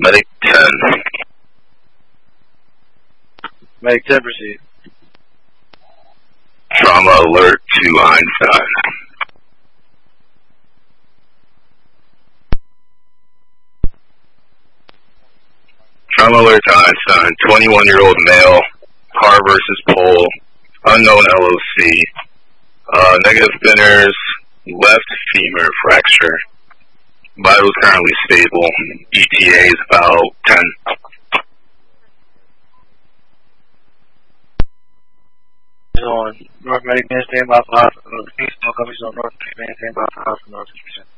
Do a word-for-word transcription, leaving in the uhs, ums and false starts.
Medic ten. Medic ten, proceed. Trauma alert to Einstein. Trauma alert to Einstein. twenty-one-year-old male. Car versus pole. Unknown L O C. Uh, negative spinners. Left femur fracture. Vitals currently stable. E T A is about ten. On North Medic, stand by for hospital. Please don't come on North Medic, stand by for hospital.